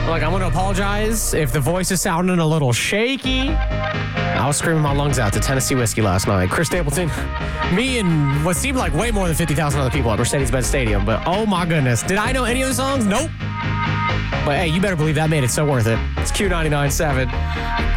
Look, I'm going to apologize if the voice is sounding a little shaky. I was screaming my lungs out to Tennessee whiskey last night. Chris Stapleton, me and what seemed like way more than 50,000 other people at Mercedes-Benz Stadium. But oh my goodness, did I know any of the songs? Nope. But hey, you better believe that made it so worth it. It's Q99.7.